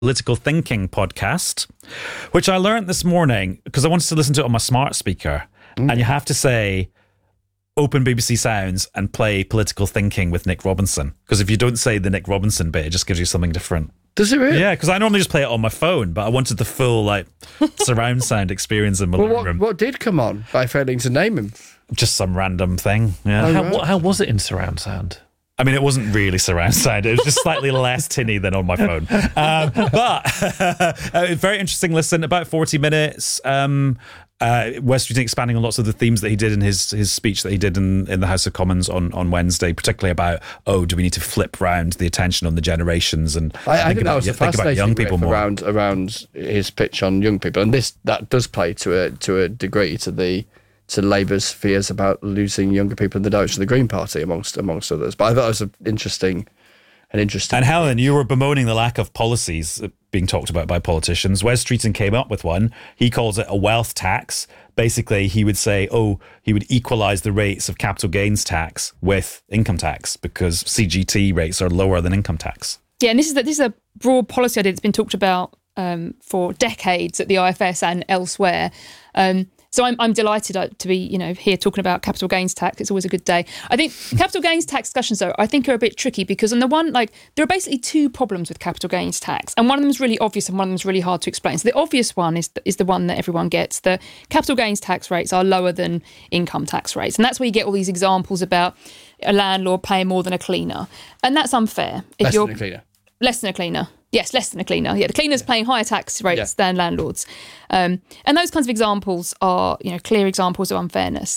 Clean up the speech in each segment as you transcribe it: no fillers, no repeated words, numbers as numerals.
Political Thinking podcast, which I learned this morning because I wanted to listen to it on my smart speaker. And you have to say, open BBC Sounds and play Political Thinking with Nick Robinson. Because if you don't say the Nick Robinson bit, it just gives you something different. Does it really? Yeah, because I normally just play it on my phone, but I wanted the full surround sound experience in my living room. What did come on by failing to name him? Just some random thing. Yeah. How was it in surround sound? I mean, it wasn't really surround sound. It was just slightly less tinny than on my phone. But very interesting listen, about 40 minutes. Wes Streeting expanding on lots of the themes that he did in his speech that he did in the House of Commons on Wednesday, particularly about, do we need to flip round the attention on the generations and I think that was a fascinating young people more around his pitch on young people, and that does play to a degree to Labour's fears about losing younger people in the direction of the Green Party, amongst others. But I thought it was an interesting. And Helen, you were bemoaning the lack of policies being talked about by politicians. Wes Streeting came up with one. He calls it a wealth tax. Basically, he would say, he would equalise the rates of capital gains tax with income tax because CGT rates are lower than income tax. Yeah, and this is a broad policy idea that's been talked about for decades at the IFS and elsewhere. So I'm delighted to be, here talking about capital gains tax. It's always a good day. I think capital gains tax discussions, though, I think are a bit tricky because on the one, there are basically two problems with capital gains tax, and one of them is really obvious and one of them is really hard to explain. So the obvious one is the one that everyone gets. The capital gains tax rates are lower than income tax rates, and that's where you get all these examples about a landlord paying more than a cleaner, and that's unfair. Less than a cleaner. Less than a cleaner. Yes, less than a cleaner. Yeah, the cleaner's paying higher tax rates than landlords. And those kinds of examples are, clear examples of unfairness.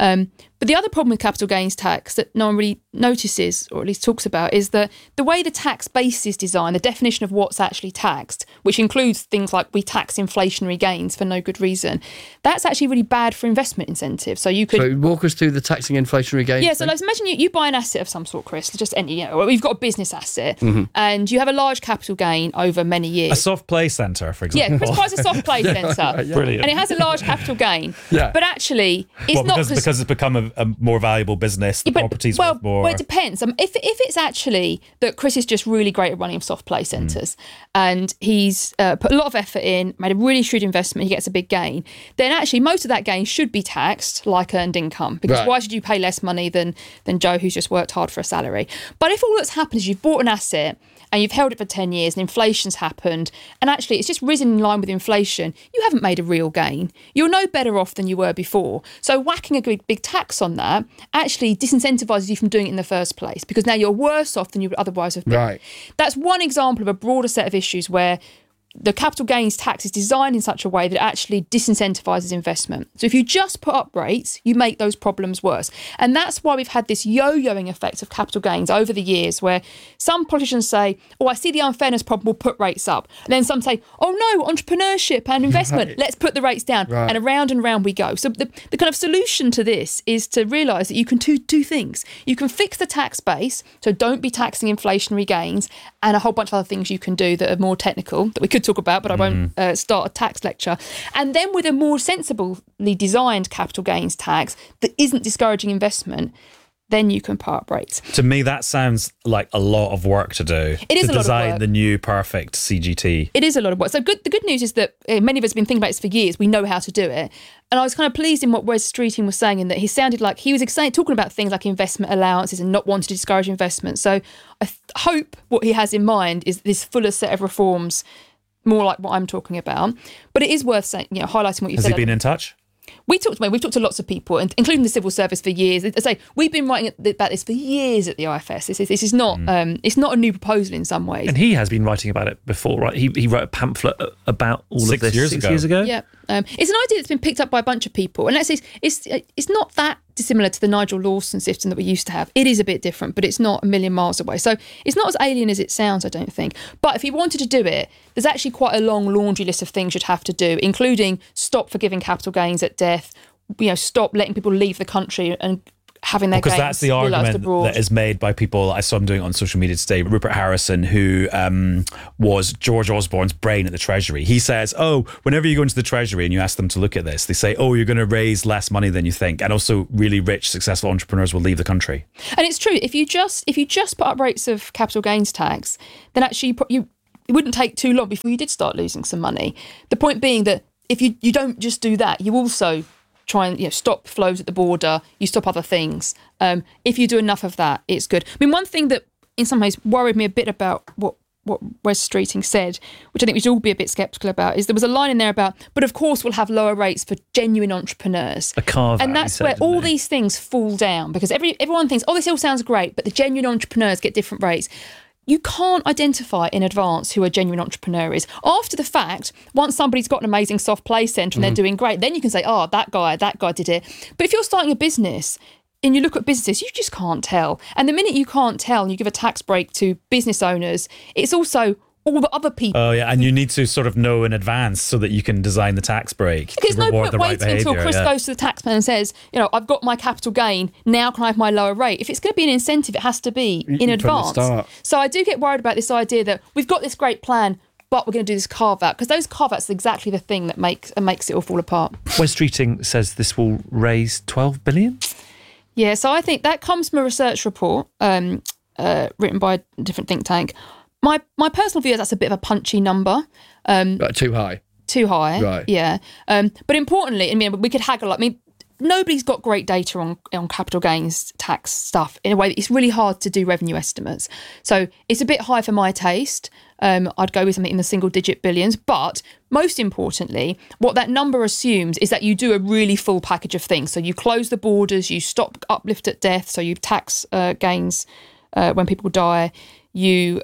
But the other problem with capital gains tax that no one really notices, or at least talks about, is that the way the tax base is designed, the definition of what's actually taxed, which includes things like we tax inflationary gains for no good reason, that's actually really bad for investment incentives. So you could... So walk us through the taxing inflationary gains. Yeah, so let's imagine you buy an asset of some sort, Chris, just any, you've got a business asset, and you have a large capital gain over many years. A soft play centre, for example. Yeah, Chris buys a soft play centre. Brilliant. And it has a large capital gain. Yeah. But actually, it's not... Because it's become a more valuable business, the property's worth more. Well, it depends. If it's actually that Chris is just really great at running soft play centres and he's put a lot of effort in, made a really shrewd investment, he gets a big gain, then actually most of that gain should be taxed like earned income, because why should you pay less money than Joe who's just worked hard for a salary? But if all that's happened is you've bought an asset and you've held it for 10 years and inflation's happened and actually it's just risen in line with inflation, you haven't made a real gain. You're no better off than you were before. So whacking a big tax on that actually disincentivises you from doing it in the first place, because now you're worse off than you would otherwise have been. Right. That's one example of a broader set of issues where the capital gains tax is designed in such a way that it actually disincentivises investment. So if you just put up rates, you make those problems worse. And that's why we've had this yo-yoing effect of capital gains over the years, where some politicians say, I see the unfairness problem, we'll put rates up. And then some say, no, entrepreneurship and investment, let's put the rates down. Right. And around we go. So the kind of solution to this is to realise that you can do two things. You can fix the tax base, so don't be taxing inflationary gains, and a whole bunch of other things you can do that are more technical, that we could talk about, but I won't start a tax lecture. And then with a more sensibly designed capital gains tax that isn't discouraging investment, then you can put up rates. To me, that sounds like a lot of work to do. It is a lot of work. To design the new perfect CGT. It is a lot of work. So the good news is that many of us have been thinking about this for years. We know how to do it. And I was kind of pleased in what Wes Streeting was saying, in that he sounded like he was talking about things like investment allowances and not wanting to discourage investment. So I hope what he has in mind is this fuller set of reforms, more like what I'm talking about. But it is worth saying, highlighting what you said. Has he been in touch? We've talked to lots of people, including the civil service, for years. I say we've been writing about this for years at the IFS. This is not it's not a new proposal in some ways. And he has been writing about it before, right? He wrote a pamphlet about all of this 6 years ago. Yeah, it's an idea that's been picked up by a bunch of people, and let's say it's not that dissimilar to the Nigel Lawson system that we used to have. It is a bit different, but it's not a million miles away. So it's not as alien as it sounds, I don't think. But if he wanted to do it, there's actually quite a long laundry list of things you'd have to do, including stop forgiving capital gains at death, stop letting people leave the country and having their gains. Because that's the argument that is made by people. I saw him doing it on social media today. Rupert Harrison, who was George Osborne's brain at the Treasury. He says, whenever you go into the Treasury and you ask them to look at this, they say, you're going to raise less money than you think. And also really rich, successful entrepreneurs will leave the country. And it's true. If you just put up rates of capital gains tax, then actually it wouldn't take too long before you did start losing some money. The point being that if you don't just do that, you also try and stop flows at the border, you stop other things. If you do enough of that, it's good. I mean, one thing that in some ways worried me a bit about what Wes Streeting said, which I think we should all be a bit sceptical about, is there was a line in there about, but of course we'll have lower rates for genuine entrepreneurs. A carve out, and that's where all these things fall down, because everyone thinks, oh, this all sounds great, but the genuine entrepreneurs get different rates. You can't identify in advance who a genuine entrepreneur is. After the fact, once somebody's got an amazing soft play centre and they're doing great, then you can say, oh, that guy did it. But if you're starting a business and you look at businesses, you just can't tell. And the minute you can't tell and you give a tax break to business owners, it's also all the other people. Oh, yeah. And you need to sort of know in advance so that you can design the tax break. There's no reward point waiting until Chris yeah. goes to the taxman and says, I've got my capital gain, now can I have my lower rate? If it's going to be an incentive, it has to be in advance. So I do get worried about this idea that we've got this great plan, but we're going to do this carve-out, because those carve-outs are exactly the thing that makes it all fall apart. Wes Streeting says this will raise 12 billion? Yeah, so I think that comes from a research report written by a different think tank. My personal view is that's a bit of a punchy number. Too high. Too high, right? Yeah. But importantly, I mean, we could haggle. I mean, nobody's got great data on capital gains tax stuff in a way that it's really hard to do revenue estimates. So it's a bit high for my taste. I'd go with something in the single-digit billions. But most importantly, what that number assumes is that you do a really full package of things. So you close the borders, you stop uplift at death, so you tax gains when people die. You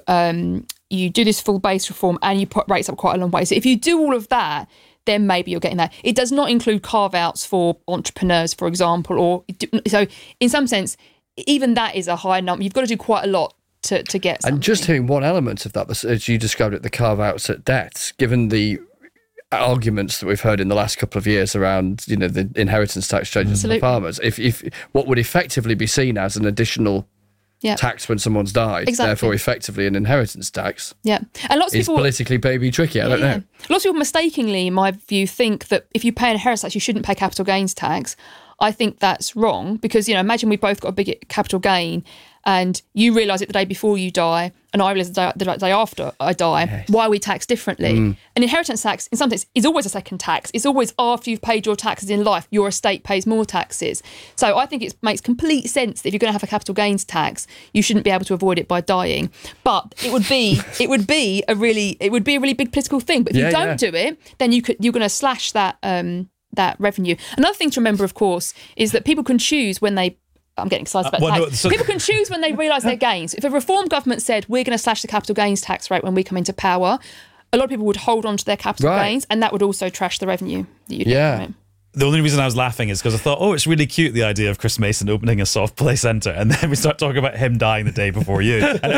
do this full base reform, and you put rates up quite a long way. So if you do all of that, then maybe you're getting that. It does not include carve-outs for entrepreneurs, for example, so in some sense, even that is a high number. You've got to do quite a lot to get something. And just hearing one element of that, as you described it, the carve-outs at deaths, given the arguments that we've heard in the last couple of years around, the inheritance tax changes for farmers, if what would effectively be seen as an additional tax when someone's died, therefore effectively an inheritance tax. Yeah, and lots of people politically maybe tricky. I don't know. Lots of people mistakenly, in my view, think that if you pay an inheritance tax, you shouldn't pay capital gains tax. I think that's wrong, because imagine we've both got a big capital gain, and you realise it the day before you die, and I realise the day after I die. Yes. Why are we taxed differently? An inheritance tax, in some sense, is always a second tax. It's always after you've paid your taxes in life, your estate pays more taxes. So I think it makes complete sense that if you're going to have a capital gains tax, you shouldn't be able to avoid it by dying. But it would be a really big political thing. But if you don't do it, then you're going to slash that revenue. Another thing to remember, of course, is that people can choose when they. I'm getting excited about tax. People can choose when they realise their gains. If a reform government said, we're going to slash the capital gains tax rate when we come into power, a lot of people would hold on to their capital gains, and that would also trash the revenue that you get from it. The only reason I was laughing is because I thought, it's really cute, the idea of Chris Mason opening a soft play centre, and then we start talking about him dying the day before you. And